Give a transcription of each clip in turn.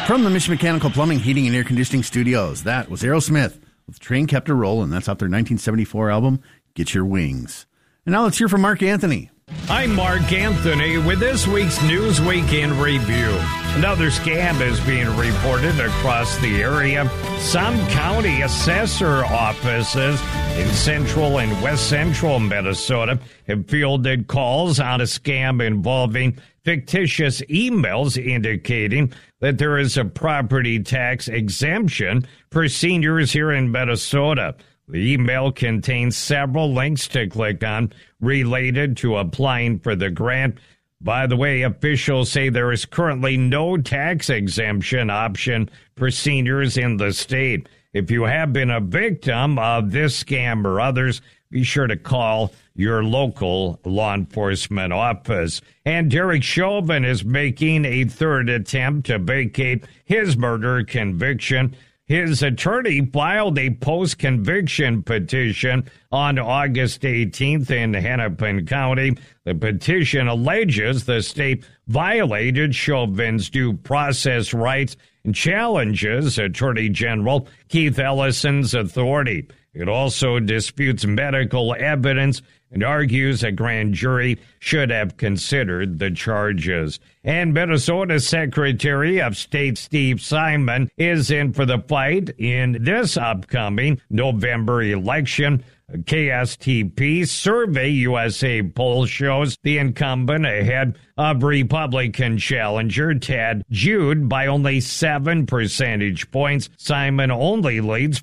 From the Mission Mechanical Plumbing, Heating, and Air Conditioning Studios, that was Aerosmith with Train Kept a Rollin'. That's off their 1974 album, Get Your Wings. And now let's hear from Mark Anthony. I'm Mark Anthony with this week's Newsweek in Review. Another scam is being reported across the area. Some county assessor offices in central and west central Minnesota have fielded calls on a scam involving fictitious emails indicating that there is a property tax exemption for seniors here in Minnesota. The email contains several links to click on related to applying for the grant. By the way, officials say there is currently no tax exemption option for seniors in the state. If you have been a victim of this scam or others, be sure to call your local law enforcement office. And Derek Chauvin is making a third attempt to vacate his murder conviction. His attorney filed a post-conviction petition on August 18th in Hennepin County. The petition alleges the state violated Chauvin's due process rights and challenges Attorney General Keith Ellison's authority. It also disputes medical evidence and argues a grand jury should have considered the charges. And Minnesota Secretary of State Steve Simon is in for the fight in this upcoming November election. A KSTP Survey USA poll shows the incumbent ahead of Republican challenger Ted Jude by only 7 percentage points. Simon only leads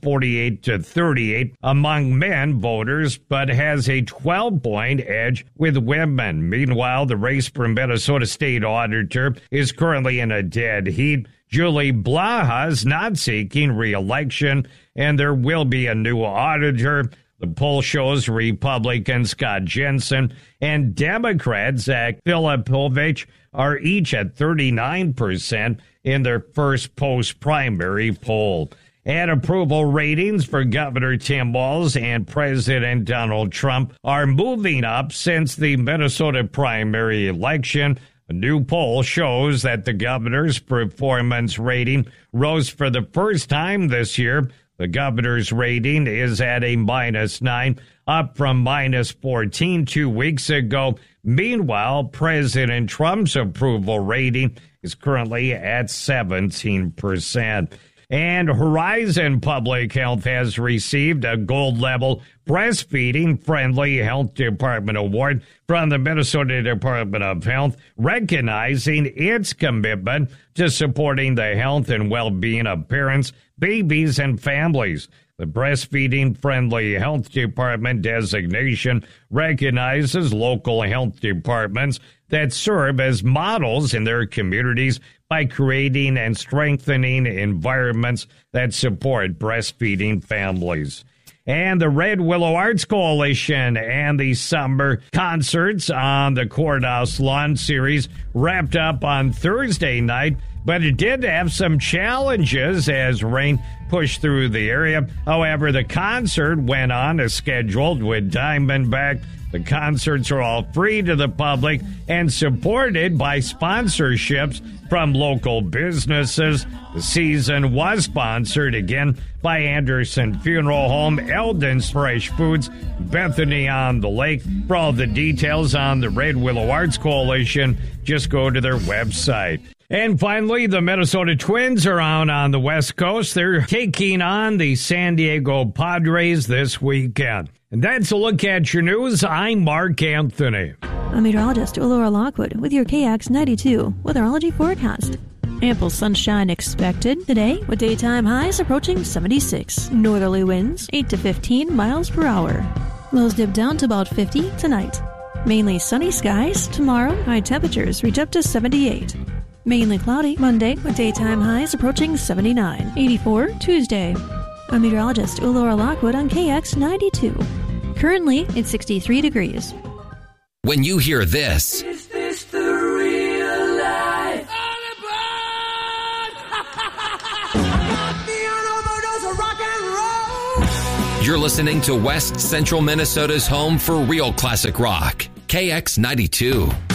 48-38 among men voters, but has a 12-point edge with women. Meanwhile, the race for Minnesota State Auditor is currently in a dead heat. Julie Blaha is not seeking re-election, and there will be a new auditor. The poll shows Republican Scott Jensen and Democrat Zach Filipovich are each at 39% in their first post-primary poll. And approval ratings for Governor Tim Walz and President Donald Trump are moving up since the Minnesota primary election. A new poll shows that the governor's performance rating rose for the first time this year. The governor's rating is at a -9, up from -14 2 weeks ago. Meanwhile, President Trump's approval rating is currently at 17%. And Horizon Public Health has received a gold-level breastfeeding-friendly health department award from the Minnesota Department of Health, recognizing its commitment to supporting the health and well-being of parents, babies, and families. The Breastfeeding-Friendly Health Department designation recognizes local health departments that serve as models in their communities by creating and strengthening environments that support breastfeeding families. And the Red Willow Arts Coalition and the summer concerts on the Courthouse Lawn series wrapped up on Thursday night, but it did have some challenges as rain pushed through the area. However, the concert went on as scheduled with Diamondback. The concerts are all free to the public and supported by sponsorships from local businesses. The season was sponsored again by Anderson Funeral Home, Eldon's Fresh Foods, Bethany on the Lake. For all the details on the Red Willow Arts Coalition, just go to their website. And finally, the Minnesota Twins are out on the West Coast. They're taking on the San Diego Padres this weekend. And that's a look at your news. I'm Mark Anthony. I'm meteorologist Laura Lockwood with your KX92 weatherology forecast. Ample sunshine expected today with daytime highs approaching 76. Northerly winds 8 to 15 miles per hour. Lows dip down to about 50 tonight. Mainly sunny skies tomorrow. High temperatures reach up to 78. Mainly cloudy Monday with daytime highs approaching 79. 84 Tuesday. I'm meteorologist Laura Lockwood on KX92. Currently, it's 63 degrees. When you hear this, Is this the real life? you're listening to West Central Minnesota's home for real classic rock, KX92.